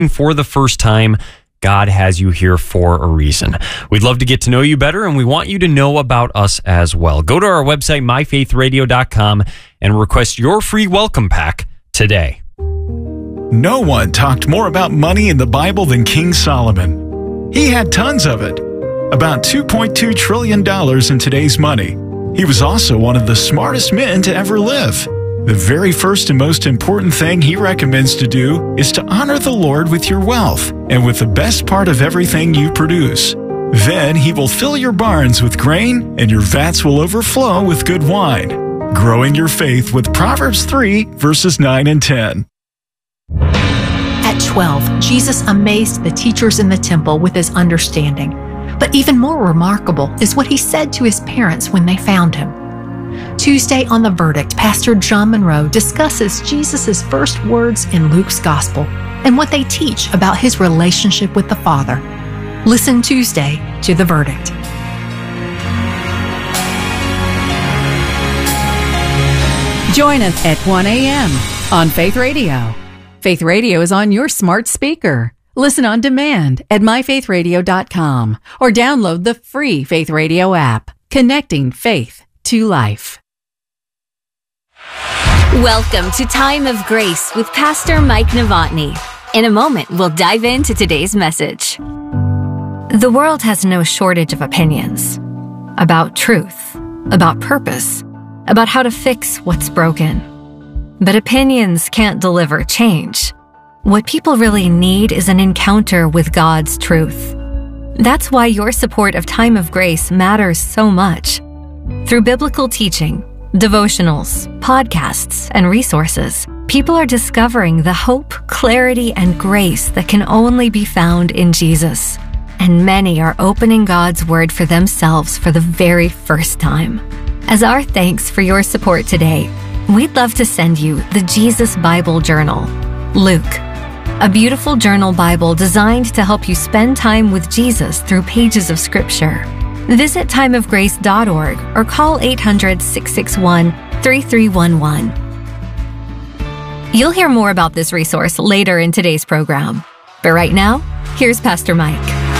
for the first time, God has you here for a reason. We'd love to get to know you better, and we want you to know about us as well. Go to our website, myfaithradio.com, and request your free welcome pack today. No one talked more about money in the Bible than King Solomon. He had tons of it, about $2.2 trillion in today's money. He was also one of the smartest men to ever live. The very first and most important thing he recommends to do is to honor the Lord with your wealth and with the best part of everything you produce. Then he will fill your barns with grain and your vats will overflow with good wine. Growing your faith with Proverbs 3, verses 9 and 10. At 12, Jesus amazed the teachers in the temple with his understanding. But even more remarkable is what he said to his parents when they found him. Tuesday on The Verdict, Pastor John Monroe discusses Jesus' first words in Luke's Gospel and what they teach about his relationship with the Father. Listen Tuesday to The Verdict. Join us at 1 a.m. on Faith Radio. Faith Radio is on your smart speaker. Listen on demand at myfaithradio.com or download the free Faith Radio app, connecting faith to life. Welcome to Time of Grace with Pastor Mike Novotny. In a moment, we'll dive into today's message. The world has no shortage of opinions about truth, about purpose, about how to fix what's broken. But opinions can't deliver change. What people really need is an encounter with God's truth. That's why your support of Time of Grace matters so much. Through biblical teaching, devotionals, podcasts, and resources, people are discovering the hope, clarity, and grace that can only be found in Jesus. And many are opening God's Word for themselves for the very first time. As our thanks for your support today, we'd love to send you the Jesus Bible Journal, Luke, a beautiful journal Bible designed to help you spend time with Jesus through pages of Scripture. Visit timeofgrace.org or call 800-661-3311. You'll hear more about this resource later in today's program. But right now, here's Pastor Mike.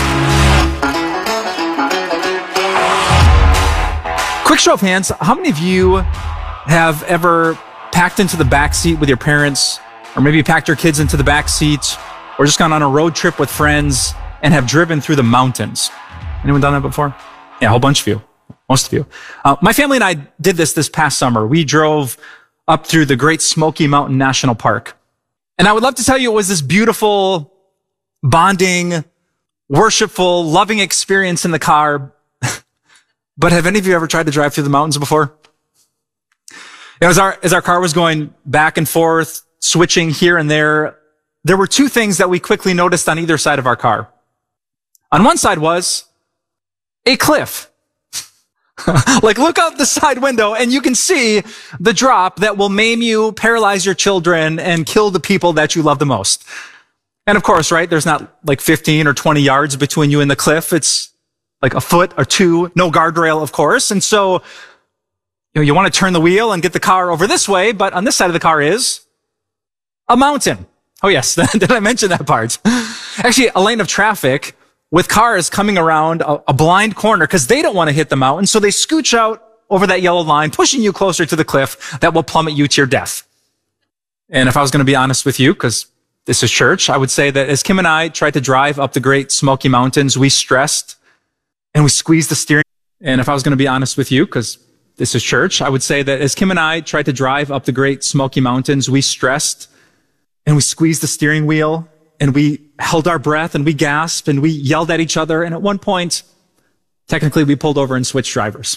Quick show of hands, how many of you have ever packed into the back seat with your parents, or maybe packed your kids into the back seat, or just gone on a road trip with friends and have driven through the mountains? Anyone done that before? Yeah, a whole bunch of you. Most of you. My family and I did this past summer. We drove up through the Great Smoky Mountain National Park. And I would love to tell you it was this beautiful, bonding, worshipful, loving experience in the car. But have any of you ever tried to drive through the mountains before? As our car was going back and forth, switching here and there were two things that we quickly noticed on either side of our car. On one side was a cliff. Like, look out the side window and you can see the drop that will maim you, paralyze your children, and kill the people that you love the most. And of course, right, there's not like 15 or 20 yards between you and the cliff. It's like a foot or two, no guardrail, of course. And so, you want to turn the wheel and get the car over this way, but on this side of the car is a mountain. Oh yes, did I mention that part? Actually, a lane of traffic with cars coming around a blind corner because they don't want to hit the mountain, so they scooch out over that yellow line, pushing you closer to the cliff that will plummet you to your death. And if I was going to be honest with you, because this is church, I would say that as Kim and I tried to drive up the Great Smoky Mountains, we stressed and we squeezed the steering. And if I was going to be honest with you, because this is church, I would say that as Kim and I tried to drive up the Great Smoky Mountains, we stressed and we squeezed the steering wheel and we held our breath and we gasped and we yelled at each other. And at one point, technically, we pulled over and switched drivers.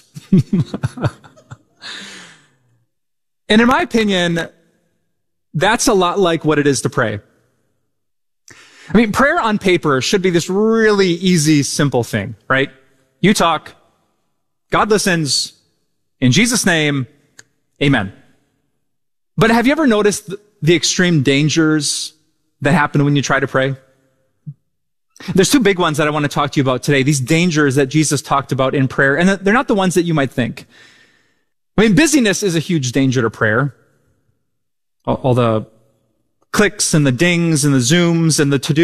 And in my opinion, that's a lot like what it is to pray. I mean, prayer on paper should be this really easy, simple thing, right? You talk, God listens, in Jesus' name, amen. But have you ever noticed the extreme dangers that happen when you try to pray? There's two big ones that I want to talk to you about today, these dangers that Jesus talked about in prayer, and they're not the ones that you might think. I mean, busyness is a huge danger to prayer. All the clicks and the dings and the zooms and the to-do